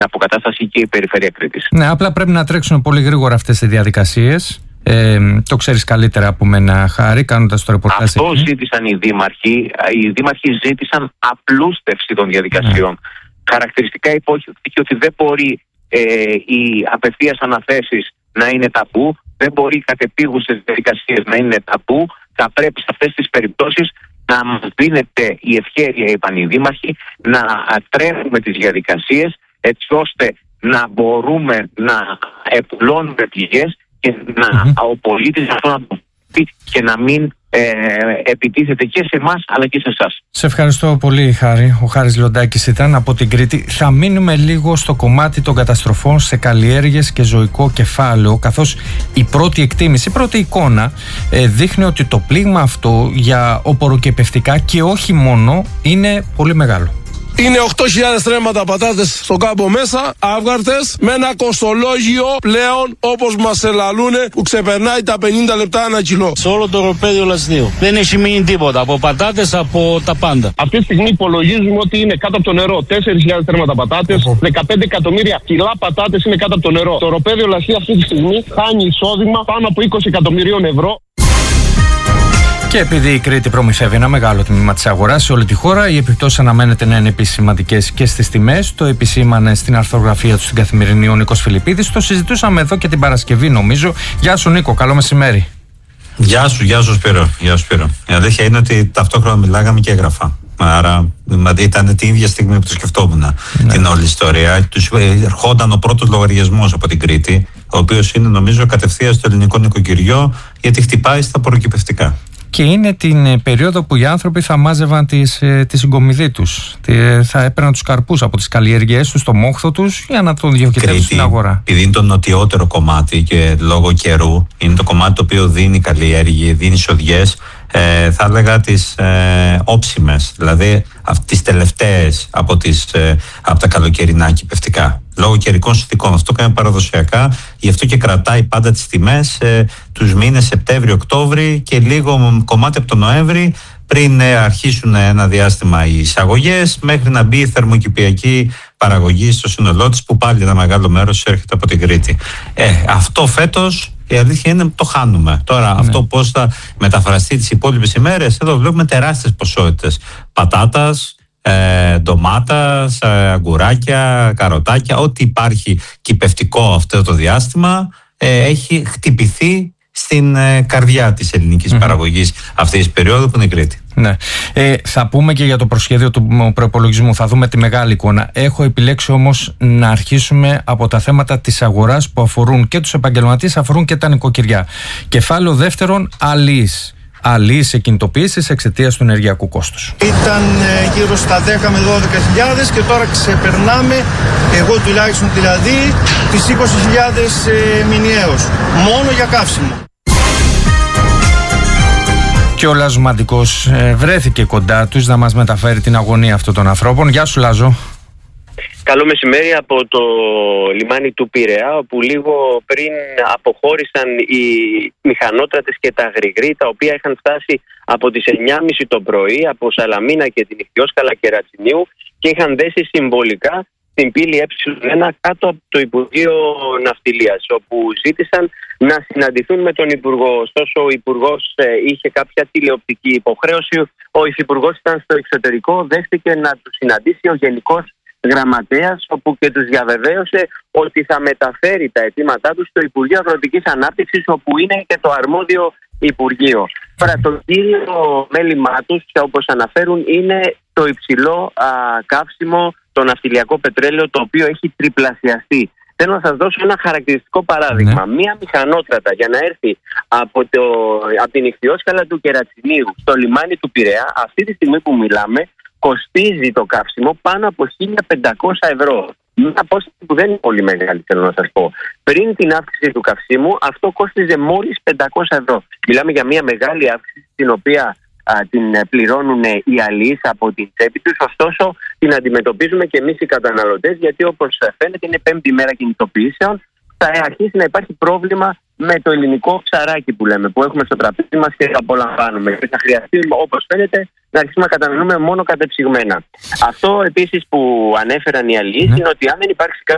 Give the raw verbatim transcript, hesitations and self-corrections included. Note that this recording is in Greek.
αποκατάσταση και η περιφέρεια Κρήτης. Ναι, απλά πρέπει να τρέξουν πολύ γρήγορα αυτές οι διαδικασίες. Ε, το ξέρεις καλύτερα από μένα, Χάρη, κάνοντας το ρεπορτάζ. Αυτό εκεί. ζήτησαν οι δήμαρχοι. Οι δήμαρχοι ζήτησαν απλούστευση των διαδικασιών. Ναι. Χαρακτηριστικά υπόθηκε ότι δεν μπορεί ε, οι απευθείας αναθέσεις να είναι ταμπού, δεν μπορεί οι κατεπίγουσες διαδικασίες να είναι ταμπού. Θα πρέπει σε αυτές τις περιπτώσεις να μας δίνεται η ευχέρεια, είπαν οι δήμαρχοι, να τρέχουμε τις διαδικασίες έτσι ώστε να μπορούμε να επουλώνουμε πληγές και να, mm-hmm. ο πολίτης αυτό να το πει και να μην ε, επιτίθεται και σε εμάς αλλά και σε εσάς. Σε ευχαριστώ πολύ, Χάρη. Ο Χάρης Λιοντάκης ήταν από την Κρήτη. Θα μείνουμε λίγο στο κομμάτι των καταστροφών σε καλλιέργειες και ζωικό κεφάλαιο, καθώς η πρώτη εκτίμηση, η πρώτη εικόνα ε, δείχνει ότι το πλήγμα αυτό για οπωροκεπευτικά και όχι μόνο είναι πολύ μεγάλο. Είναι οκτώ χιλιάδες τρέμματα πατάτες στον κάμπο μέσα, αύγαρτες, με ένα κοστολόγιο πλέον όπως μας ελαλούνε που ξεπερνάει τα πενήντα λεπτά ένα κιλό. Σε όλο το οροπέδιο Λασδίου. Δεν έχει μείνει τίποτα από πατάτες, από τα πάντα. Αυτή τη στιγμή υπολογίζουμε ότι είναι κάτω από το νερό τέσσερις χιλιάδες τρέμματα πατάτες, oh. δεκαπέντε εκατομμύρια κιλά πατάτες είναι κάτω από το νερό. Το οροπέδιο Λασδίου αυτή τη στιγμή χάνει εισόδημα πάνω από είκοσι εκατομμυρίων ευρώ. Και επειδή η Κρήτη προμηθεύει ένα μεγάλο τμήμα της αγοράς σε όλη τη χώρα, οι επιπτώσεις αναμένεται να είναι επίσης σημαντικές και στις τιμές. Το επισήμανε στην αρθρογραφία του στην Καθημερινή ο Νίκος Φιλιππίδης. Το συζητούσαμε εδώ και την Παρασκευή, νομίζω. Γεια σου, Νίκο, καλό μεσημέρι. Γεια σου, γεια σου Σπύρο. Γεια σου, Σπύρο. Η αλήθεια είναι ότι ταυτόχρονα μιλάγαμε και έγραφα. Άρα ήταν την ίδια στιγμή που το σκεφτόμουν, ναι, την όλη ιστορία. Τους ερχόταν ο πρώτος λογαριασμός από την Κρήτη, ο οποίος είναι νομίζω κατευθείαν στο ελληνικό νοικοκυριό, γιατί χτυπάει στα απορροκυπευτικά. Και είναι την περίοδο που οι άνθρωποι θα μάζευαν τις, τη συγκομιδή τους. Θα έπαιρναν τους καρπούς από τις καλλιέργειές τους, το μόχθο τους, για να τον διοχετεύσουν στην αγορά. Επειδή είναι το νοτιότερο κομμάτι και λόγω καιρού, είναι το κομμάτι το οποίο δίνει καλλιέργειες, δίνει σοδιές, ε, θα έλεγα τις ε, όψιμες, δηλαδή τις τελευταίες από, τις, ε, από τα καλοκαιρινά κυπευτικά. Λόγω καιρικών συνθηκών. Αυτό κάνει παραδοσιακά, γι' αυτό και κρατάει πάντα τις τιμές ε, τους μήνες Σεπτέμβρη-Οκτώβρη και λίγο κομμάτι από τον Νοέμβρη, πριν ε, αρχίσουν ένα διάστημα οι εισαγωγές, μέχρι να μπει η θερμοκηπιακή παραγωγή στο σύνολό της, που πάλι ένα μεγάλο μέρος έρχεται από την Κρήτη. Ε, αυτό φέτος η αλήθεια είναι το χάνουμε. Τώρα, ναι, αυτό πώς θα μεταφραστεί τις υπόλοιπες ημέρες, εδώ βλέπουμε τεράστιες ποσότητες πατάτας, Ε, ντομάτας, ε, αγκουράκια, καροτάκια, ό,τι υπάρχει κυπευτικό αυτό το διάστημα ε, έχει χτυπηθεί στην ε, καρδιά της ελληνικής mm-hmm. παραγωγής αυτής της περίοδου που είναι η Κρήτη. Ναι. Ε, θα πούμε και για το προσχέδιο του προϋπολογισμού, θα δούμε τη μεγάλη εικόνα. Έχω επιλέξει όμως να αρχίσουμε από τα θέματα της αγοράς που αφορούν και τους επαγγελματίες, αφορούν και τα νοικοκυριά. Κεφάλαιο δεύτερον, αλείς. Αλείς εκκινητοποιήσεις εξαιτίας του ενεργειακού κόστους. Ήταν ε, γύρω στα δέκα με δώδεκα χιλιάδες και τώρα ξεπερνάμε, εγώ τουλάχιστον δηλαδή, τις είκοσι χιλιάδες ε, μηνιαίως. Μόνο για καύσιμο. Και ο Λάζος Μαντικός ε, βρέθηκε κοντά τους να μας μεταφέρει την αγωνία αυτών των ανθρώπων. Γεια σου, Λάζο. Καλό μεσημέρι από το λιμάνι του Πειραιά, όπου λίγο πριν αποχώρησαν οι μηχανότρατες και τα γρηγροί, τα οποία είχαν φτάσει από τις εννιά και μισή το πρωί από Σαλαμίνα και την Ιχθυόσκαλα και Ρατσινίου και είχαν δέσει συμβολικά στην πύλη Ε ένα κάτω από το Υπουργείο Ναυτιλίας, όπου ζήτησαν να συναντηθούν με τον Υπουργό. Ωστόσο, ο Υπουργός είχε κάποια τηλεοπτική υποχρέωση. Ο Υφυπουργός ήταν στο εξωτερικό, δέχτηκε να του συναντήσει ο Γενικός Γραμματέας, όπου και τους διαβεβαίωσε ότι θα μεταφέρει τα αιτήματά τους στο Υπουργείο Αγροτικής Ανάπτυξης, όπου είναι και το αρμόδιο Υπουργείο. Τώρα, το κύριο μέλημά τους, όπως αναφέρουν, είναι το υψηλό α, καύσιμο, το ναυτιλιακό πετρέλαιο, το οποίο έχει τριπλασιαστεί. Θέλω να σας δώσω ένα χαρακτηριστικό παράδειγμα. Ναι. Μία μηχανότρατα για να έρθει από, το, από την Ιχθυόσκαλα του Κερατσινίου στο λιμάνι του Πειραιά, αυτή τη στιγμή που μιλάμε, κοστίζει το καύσιμο πάνω από χίλια πεντακόσια ευρώ. Μια απόσταση που δεν είναι πολύ μεγάλη, θέλω να σας πω. Πριν την αύξηση του καυσίμου, αυτό κόστιζε μόλις πεντακόσια ευρώ. Μιλάμε για μια μεγάλη αύξηση, την οποία α, την πληρώνουν οι αλείς από την τσέπη τους. Ωστόσο, την αντιμετωπίζουμε και εμείς οι καταναλωτές, γιατί όπως φαίνεται είναι πέμπτη μέρα κινητοποιήσεων. Θα αρχίσει να υπάρχει πρόβλημα με το ελληνικό ψαράκι που λέμε, που έχουμε στο τραπέζι μας και απολαμβάνουμε. Και θα χρειαστεί, όπως φαίνεται, να αρχίσουμε να καταναλώνουμε μόνο κατεψυγμένα. Αυτό επίσης που ανέφεραν οι αλληλείς, ναι, είναι ότι αν δεν υπάρξει κάποια